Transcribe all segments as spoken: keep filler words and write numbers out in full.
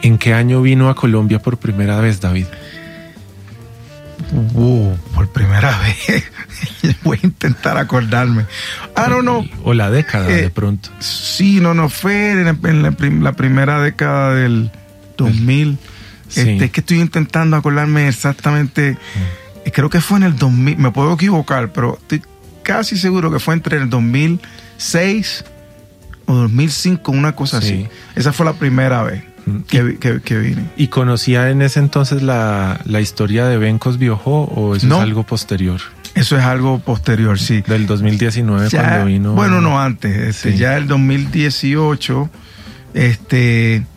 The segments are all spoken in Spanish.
¿En qué año vino a Colombia por primera vez, David? Uh, por primera vez. Voy a intentar acordarme. I don't know. O la década, eh, de pronto. Sí, no, no, fue en, la, en la, prim, la primera década del dos mil. Sí. Este, es que estoy intentando acordarme exactamente. Mm. Creo que fue en el dos mil. Me puedo equivocar, pero estoy casi seguro que fue entre el dos mil seis o dos mil cinco, una cosa sí. así. Esa fue la primera vez que, que, que vine. ¿Y conocía en ese entonces la, la historia de Bencos Biojó o eso no, es algo posterior? Eso es algo posterior, sí. Del dos mil diecinueve ya, cuando vino. Bueno, no, antes. Este, sí. Ya el dos mil dieciocho, este,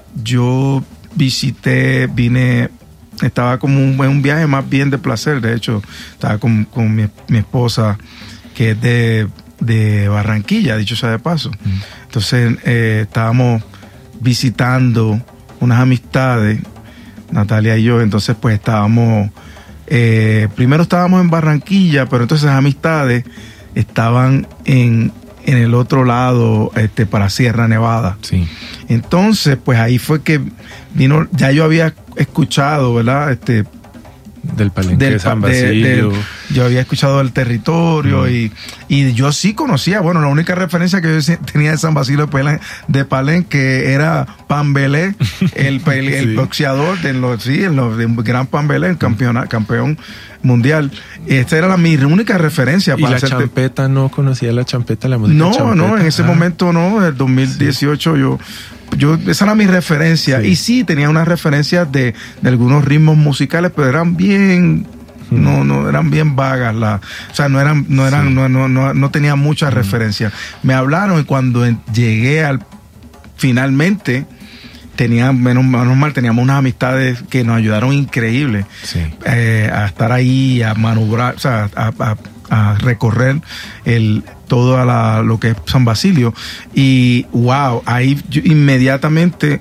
yo visité, vine, estaba como un, un viaje más bien de placer. De hecho, estaba con, con mi, mi esposa, que es de, de Barranquilla, dicho sea de paso. Mm. Entonces, eh, estábamos visitando unas amistades, Natalia y yo. Entonces, pues estábamos... Eh, primero estábamos en Barranquilla, pero entonces esas amistades estaban en, en el otro lado, este, para Sierra Nevada. Sí. Entonces, pues ahí fue que vino, ya yo había escuchado, ¿verdad? Este, del Palenque del, de San Basilio. De, de, yo había escuchado del territorio mm. y, y yo sí conocía, bueno, la única referencia que yo tenía de San Basilio de Palenque era Pambelé, el, el, el sí. boxeador de los, sí, el, el gran Pambelé, el campeón, campeón mundial. Esta era la, mi única referencia. ¿Y para la hacerte... champeta? ¿No conocía la champeta, la música No, champeta? no, en ese ah. momento no, en el dos mil dieciocho sí. yo... Yo, esa era mi referencia. Sí. Y sí, tenía unas referencias de, de algunos ritmos musicales, pero eran bien, hmm. no, no, eran bien vagas. La, o sea, no eran, no eran, sí. no, no, no, no tenía muchas hmm. referencias. Me hablaron y cuando llegué al, finalmente, tenía, menos, menos mal, teníamos unas amistades que nos ayudaron increíble sí. eh, a estar ahí, a manobrar, o sea, a, a, a recorrer el todo a la, lo que es San Basilio. Y wow, ahí yo, inmediatamente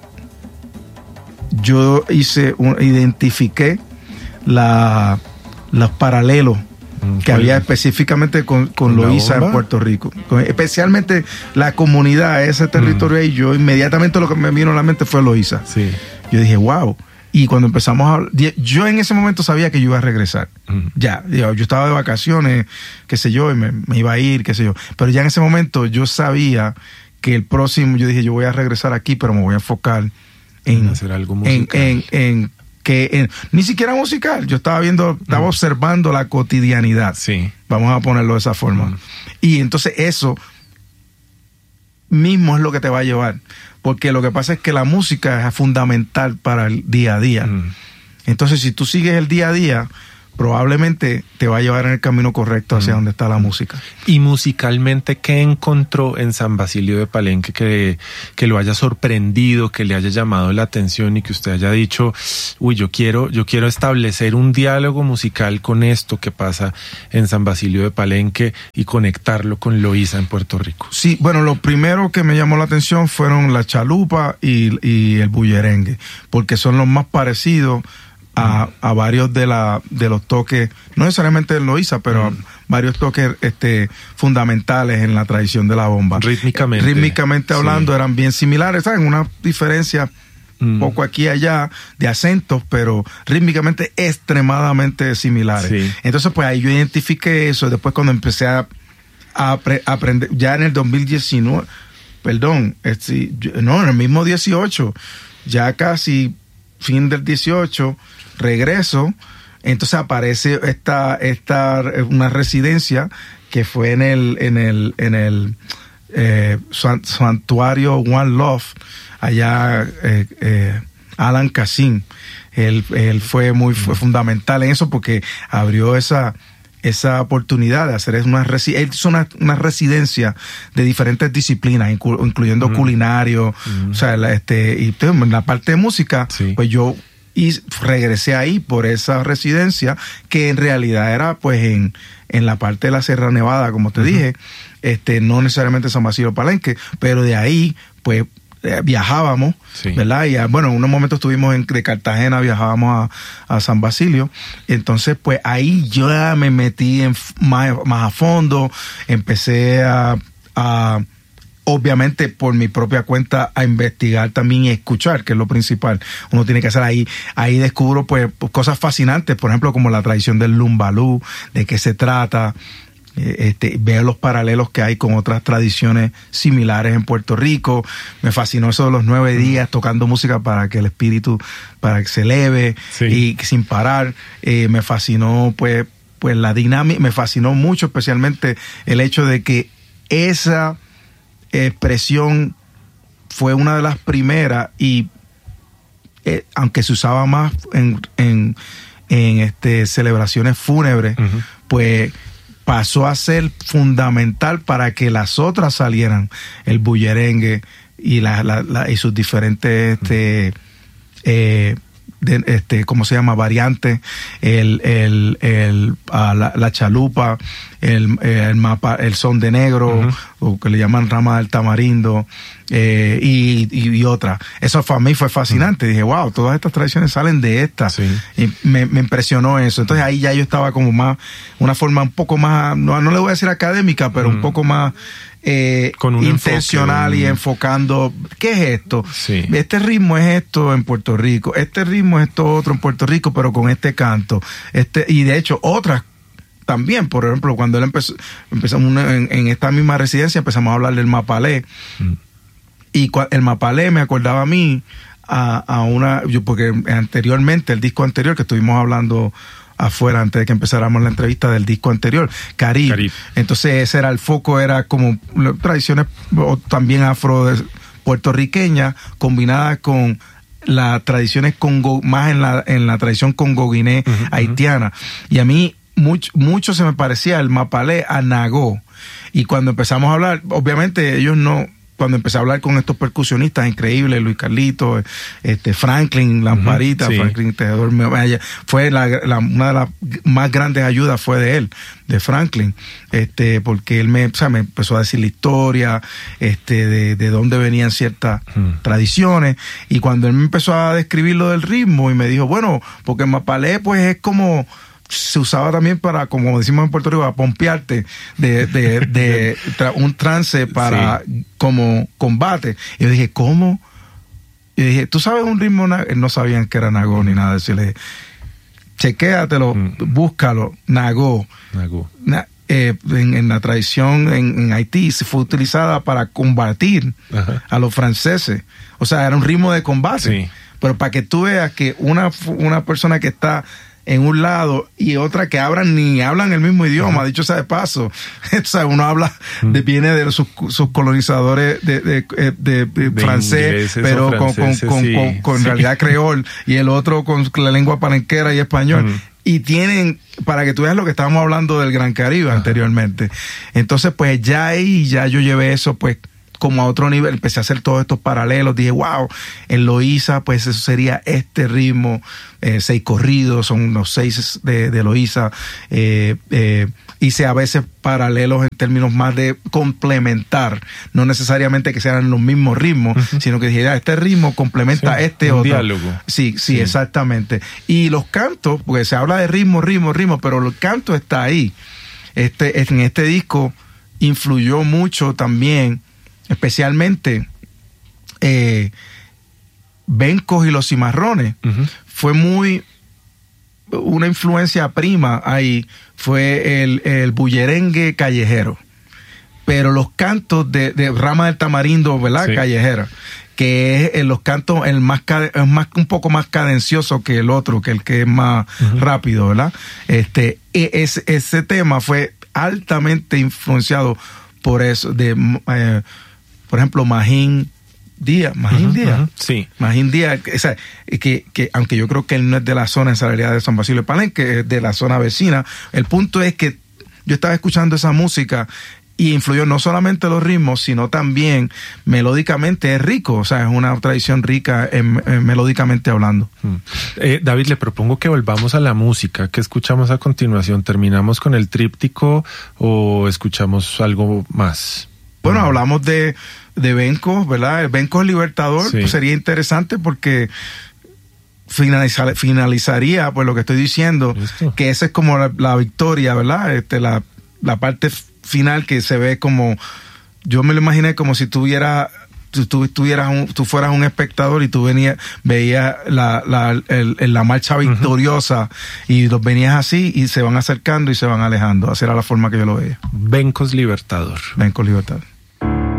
yo hice un, identifiqué la, los paralelos mm, que había específicamente con, con Loíza en Puerto Rico, con, especialmente la comunidad, ese territorio mm. ahí. Yo inmediatamente lo que me vino a la mente fue Loíza. Sí. Yo dije wow. Y cuando empezamos a hablar, yo en ese momento sabía que yo iba a regresar. Mm. Ya, yo, yo estaba de vacaciones, qué sé yo, y me, me iba a ir, qué sé yo. Pero ya en ese momento yo sabía que el próximo, yo dije, yo voy a regresar aquí, pero me voy a enfocar en... en hacer algo musical. En, en, en que, en, ni siquiera musical. Yo estaba viendo, estaba mm. observando la cotidianidad. Sí. Vamos a ponerlo de esa forma. Mm. Y entonces eso mismo es lo que te va a llevar. Porque lo que pasa es que la música es fundamental para el día a día. Mm. Entonces, si tú sigues el día a día, probablemente te va a llevar en el camino correcto hacia mm. donde está la música. Y musicalmente, ¿qué encontró en San Basilio de Palenque que, que lo haya sorprendido, que le haya llamado la atención y que usted haya dicho, uy, yo quiero, yo quiero establecer un diálogo musical con esto que pasa en San Basilio de Palenque y conectarlo con Loíza en Puerto Rico? Sí, bueno, lo primero que me llamó la atención fueron la chalupa y, y el bullerengue, porque son los más parecidos A, a varios de la de los toques, no necesariamente de Loíza, pero mm. varios toques este fundamentales en la tradición de la bomba. Rítmicamente. Rítmicamente hablando, sí. eran bien similares, ¿saben? Una diferencia un mm. poco aquí y allá de acentos, pero rítmicamente extremadamente similares. Sí. Entonces, pues ahí yo identifiqué eso. Después cuando empecé a, a, apre, a aprender, ya en el dos mil diecinueve, perdón, este, no, en el mismo dieciocho, ya casi fin del dieciocho, regreso, entonces aparece esta, esta una residencia que fue en el, en el, en el eh, santuario One Love, allá eh, eh, Alan Cassin. Él, él fue muy fue fundamental en eso porque abrió esa esa oportunidad de hacer una, él hizo una, una residencia de diferentes disciplinas, inclu, incluyendo mm. culinario, mm. o sea, la, este, y en la parte de música, sí. pues yo y regresé ahí por esa residencia que en realidad era pues en, en la parte de la Sierra Nevada, como te uh-huh. dije, este, no necesariamente San Basilio Palenque, pero de ahí pues eh, viajábamos, sí. ¿verdad? Y bueno, en unos momentos estuvimos en, de Cartagena, viajábamos a, a San Basilio, entonces pues ahí yo ya me metí en, más, más a fondo, empecé a, a obviamente por mi propia cuenta a investigar también y escuchar, que es lo principal. Uno tiene que hacer ahí, ahí descubro pues cosas fascinantes, por ejemplo, como la tradición del lumbalú, de qué se trata, este, veo los paralelos que hay con otras tradiciones similares en Puerto Rico. Me fascinó eso de los nueve días tocando música para que el espíritu, para que se eleve, sí. y sin parar. Eh, me fascinó pues, pues la dinámica, me fascinó mucho especialmente el hecho de que esa expresión fue una de las primeras y eh, aunque se usaba más en, en, en este, celebraciones fúnebres, uh-huh. pues pasó a ser fundamental para que las otras salieran, el bullerengue y, la, la, la, y sus diferentes este, eh, de, este, ¿cómo se llama? Variantes, el, el, el, uh, la, la chalupa, el, el mapa, el son de negro, uh-huh. o que le llaman rama del tamarindo, eh, y, y, y otra. Eso para mí fue fascinante. Uh-huh. Dije, wow, todas estas tradiciones salen de esta. Sí. Y me, me impresionó eso. Entonces ahí ya yo estaba como más, una forma un poco más, no, no le voy a decir académica, pero uh-huh. un poco más Eh, con un intencional enfoque, y enfocando ¿qué es esto? Sí. Este ritmo es esto en Puerto Rico, este ritmo es esto otro en Puerto Rico, pero con este canto, este y de hecho otras también. Por ejemplo, cuando él empezó, empezamos en, en esta misma residencia empezamos a hablar del mapalé, mm. y cua, el mapalé me acordaba a mí a, a una, yo porque anteriormente el disco anterior que estuvimos hablando afuera antes de que empezáramos la entrevista del disco anterior, Caribe. Caribe. Entonces ese era el foco, era como tradiciones también afro puertorriqueñas combinadas con las tradiciones congo, más en la en la tradición congo-guiné uh-huh, haitiana. Uh-huh. Y a mí mucho, mucho se me parecía el mapalé a Nagó. Y cuando empezamos a hablar, obviamente ellos no... Cuando empecé a hablar con estos percusionistas increíbles, Luis Carlito, este Franklin Lamparita, uh-huh, sí. Franklin Tejedor, fue la, la, una de las más grandes ayudas fue de él, de Franklin, este, porque él me, o sea, me empezó a decir la historia, este, de, de dónde venían ciertas uh-huh. tradiciones, y cuando él me empezó a describir lo del ritmo y me dijo, bueno, porque el mapalé pues es como se usaba también para, como decimos en Puerto Rico, a pompearte de, de, de tra, un trance para sí. como combate. Y yo dije, ¿cómo? Y dije, ¿tú sabes un ritmo? No sabían que era Nagó ni nada de eso. Y le dije, chequéatelo, mm. búscalo, Nagó. Nagó. Na, eh, en, en la tradición en, en Haití se fue utilizada para combatir Ajá. a los franceses. O sea, era un ritmo de combate. Sí. Pero para que tú veas que una, una persona que está en un lado y otra que hablan ni hablan el mismo idioma, uh-huh. dicho sea de paso. O sea, uno habla, de, viene de sus, sus colonizadores de, de, de, de, de francés, pero con, con, con, sí. con, con sí. realidad creol, y el otro con la lengua palenquera y español. Uh-huh. Y tienen, para que tú veas lo que estábamos hablando del Gran Caribe uh-huh. anteriormente. Entonces, pues ya ahí, ya yo llevé eso, pues, como a otro nivel, empecé a hacer todos estos paralelos, dije, wow, en Loíza, pues eso sería este ritmo, eh, seis corridos, son los seis de, de Loíza, eh, eh, hice a veces paralelos en términos más de complementar, no necesariamente que sean los mismos ritmos, uh-huh. sino que dije, ah, este ritmo complementa sí, este un otro. Diálogo. Sí, sí, sí, exactamente. Y los cantos, porque se habla de ritmo, ritmo, ritmo, pero el canto está ahí. Este, en este disco influyó mucho también, especialmente eh, Bencos y los Cimarrones. Uh-huh. Fue muy una influencia prima ahí, fue el, el bullerengue callejero, pero los cantos de, de Rama del Tamarindo, ¿verdad? Sí. Callejera, que es en los cantos el más, es más un poco más cadencioso que el otro, que el que es más uh-huh. rápido, ¿verdad? Este ese, ese tema fue altamente influenciado por eso de eh, por ejemplo, Magín Díaz, Magín uh-huh, Díaz, uh-huh, sí. Magín Díaz, o sea, que, que aunque yo creo que él no es de la zona, esa realidad de San Basilio de Palenque, es de la zona vecina, el punto es que yo estaba escuchando esa música y influyó no solamente los ritmos, sino también melódicamente es rico, o sea, es una tradición rica en, en melódicamente hablando. Hmm. Eh, David, le propongo que volvamos a la música. ¿Qué escuchamos a continuación? ¿Terminamos con el tríptico o escuchamos algo más? Bueno, hablamos de, de Bencos, ¿verdad? El Bencos Libertador, sí. pues sería interesante porque finalizar, finalizaría, pues lo que estoy diciendo, ¿listo? Que esa es como la, la victoria, ¿verdad? Este, la, la parte final que se ve como yo me lo imaginé como si tuviera tú, tú, tuvieras un, tú fueras un espectador y tú venías, veías la, la, el, la marcha victoriosa uh-huh. y los venías así y se van acercando y se van alejando. Así era la forma que yo lo veía. Vencos Libertador. Vencos Libertador.